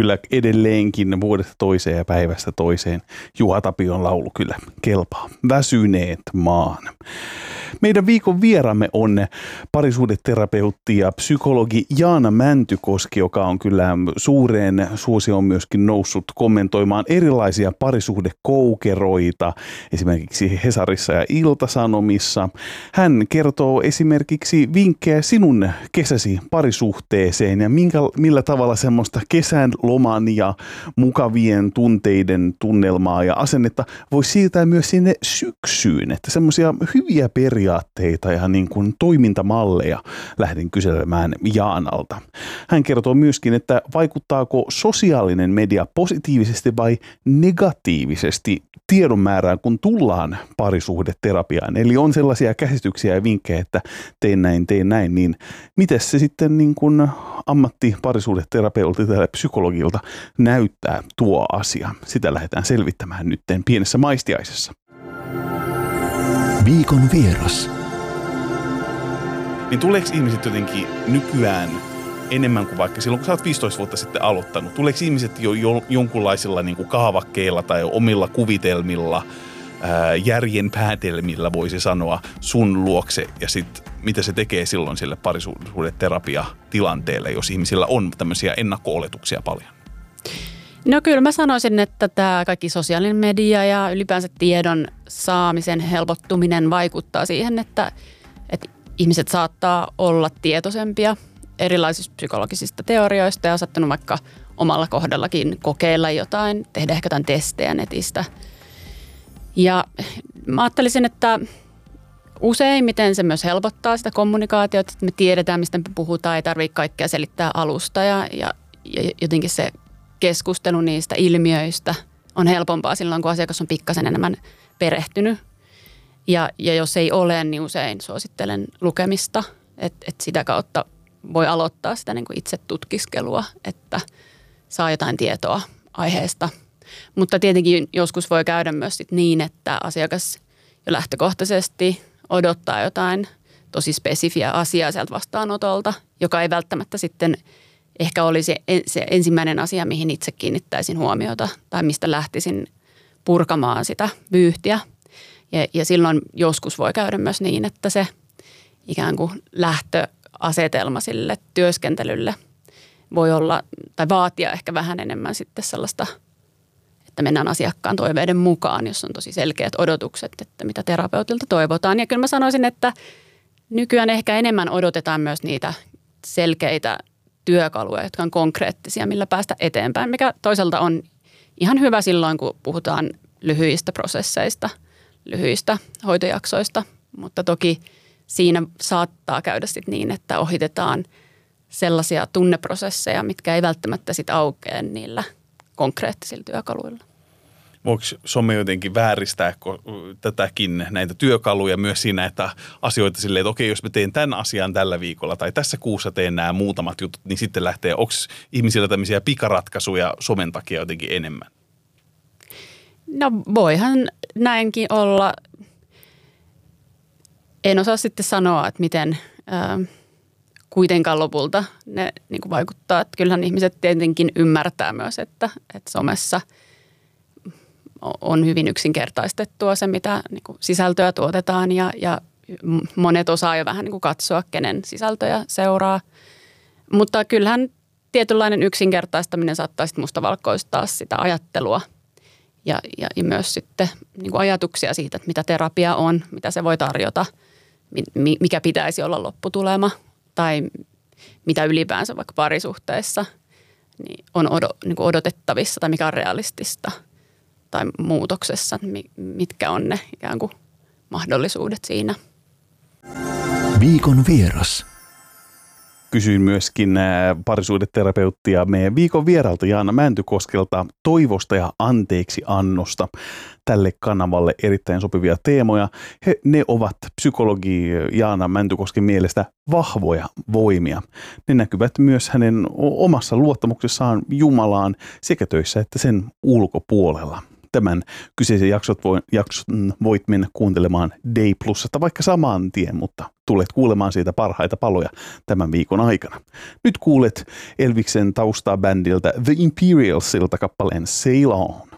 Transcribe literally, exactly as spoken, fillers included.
kyllä edelleenkin vuodesta toiseen ja päivästä toiseen Juha Tapion laulu kyllä kelpaa. Väsyneet maan. Meidän viikon vieraamme on parisuhdeterapeutti ja psykologi Jaana Mäntykoski, joka on kyllä suureen suosioon myöskin noussut kommentoimaan erilaisia parisuhdekoukeroita, esimerkiksi Hesarissa ja Ilta-Sanomissa. Hän kertoo esimerkiksi vinkkejä sinun kesäsi parisuhteeseen ja minkä, millä tavalla semmoista kesän loman ja mukavien tunteiden tunnelmaa ja asennetta voi siirtää myös sinne syksyyn, että semmoisia hyviä periaatteita ja niin kuin toimintamalleja lähdin kyselemään Jaanalta. Hän kertoo myöskin, että vaikuttaako sosiaalinen media positiivisesti vai negatiivisesti tiedon määrään, kun tullaan parisuhdeterapiaan. Eli on sellaisia käsityksiä ja vinkkejä, että teen näin, teen näin, niin miten se sitten niin kuin ammattiparisuhdeterapeutilta ja psykologilta näyttää tuo asia? Sitä lähdetään selvittämään nyt pienessä maistiaisessa. Viikon vieras. Niin tuleeko ihmiset jotenkin nykyään enemmän kuin vaikka silloin, kun sä oot viisitoista vuotta sitten aloittanut, tuleeko ihmiset jo, jo jonkunlaisilla niin kuin kaavakkeilla tai omilla kuvitelmilla, ää, järjen päätelmillä voisi sanoa sun luokse ja sitten mitä se tekee silloin sille parisuhdeterapia-tilanteelle, jos ihmisillä on tämmöisiä ennakko-oletuksia paljon? No kyllä mä sanoisin, että tämä kaikki sosiaalinen media ja ylipäänsä tiedon saamisen helpottuminen vaikuttaa siihen, että, että ihmiset saattaa olla tietoisempia erilaisista psykologisista teorioista ja on sattunut vaikka omalla kohdallakin kokeilla jotain, tehdä ehkä jotain testejä netistä. Ja mä ajattelisin, että useimmiten se myös helpottaa sitä kommunikaatiota, että me tiedetään, mistä me puhutaan, ei tarvitse kaikkea selittää alusta ja, ja, ja jotenkin se keskustelu niistä ilmiöistä on helpompaa silloin, kun asiakas on pikkasen enemmän perehtynyt. Ja, ja jos ei ole, niin usein suosittelen lukemista, että, että sitä kautta voi aloittaa sitä niin kuin itse tutkiskelua, että saa jotain tietoa aiheesta. Mutta tietenkin joskus voi käydä myös sit niin, että asiakas jo lähtökohtaisesti odottaa jotain tosi spesifiä asiaa sieltä vastaanotolta, joka ei välttämättä sitten ehkä olisi se ensimmäinen asia, mihin itse kiinnittäisin huomiota tai mistä lähtisin purkamaan sitä vyyhtiä. Ja, ja silloin joskus voi käydä myös niin, että se ikään kuin lähtöasetelma sille työskentelylle voi olla tai vaatia ehkä vähän enemmän sitten sellaista, että mennään asiakkaan toiveiden mukaan, jos on tosi selkeät odotukset, että mitä terapeutilta toivotaan. Ja kyllä mä sanoisin, että nykyään ehkä enemmän odotetaan myös niitä selkeitä työkaluja, jotka on konkreettisia, millä päästä eteenpäin, mikä toisaalta on ihan hyvä silloin, kun puhutaan lyhyistä prosesseista, lyhyistä hoitojaksoista, mutta toki siinä saattaa käydä sit niin, että ohitetaan sellaisia tunneprosesseja, mitkä ei välttämättä sit aukea niillä konkreettisilla työkaluilla. Voiko some jotenkin vääristää tätäkin, näitä työkaluja myös siinä, että asioita silleen, että okei, jos mä teen tämän asian tällä viikolla tai tässä kuussa teen nämä muutamat jutut, niin sitten lähtee, onko ihmisillä tämmöisiä pikaratkaisuja somen takia jotenkin enemmän? No voihan näinkin olla. En osaa sitten sanoa, että miten ää, kuitenkaan lopulta ne niin kuin vaikuttaa. Että kyllähän ihmiset tietenkin ymmärtää myös, että, että somessa on hyvin yksinkertaistettua se, mitä niin kuin sisältöä tuotetaan ja, ja monet osaa jo vähän niin kuin katsoa, kenen sisältöjä seuraa. Mutta kyllähän tietynlainen yksinkertaistaminen saattaa sitten mustavalkoistaa sitä ajattelua ja, ja, ja myös sitten niin kuin ajatuksia siitä, että mitä terapia on, mitä se voi tarjota, mikä pitäisi olla lopputulema tai mitä ylipäänsä vaikka parisuhteessa niin on niin kuin odotettavissa tai mikä on realistista tai muutoksessa, mitkä on ne ikään kuin mahdollisuudet siinä. Viikon vieras. Kysyin myöskin parisuhdeterapeuttia meidän viikon vieralta Jaana Mäntykoskelta toivosta ja anteeksi annosta. Tälle kanavalle erittäin sopivia teemoja. He, ne ovat psykologi Jaana Mäntykosken mielestä vahvoja voimia. Ne näkyvät myös hänen omassa luottamuksessaan Jumalaan sekä töissä että sen ulkopuolella. tämän kyseisen jaksot voi, jakson voit mennä kuuntelemaan Day Plusasta vaikka saman tien, mutta tulet kuulemaan siitä parhaita paloja tämän viikon aikana. Nyt kuulet Elviksen taustabändiltä The Imperialsilta kappaleen Sail On.